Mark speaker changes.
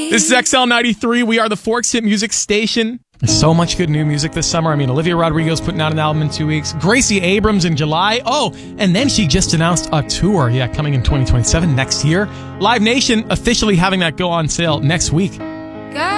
Speaker 1: This is XL93. We are the Forks Hit Music Station. There's so much good new music this summer. I mean, Olivia Rodrigo's putting out an album in 2 weeks. Gracie Abrams in July. Oh, and then she just announced a tour. Yeah, coming in 2027, next year. Live Nation officially having that go on sale next week.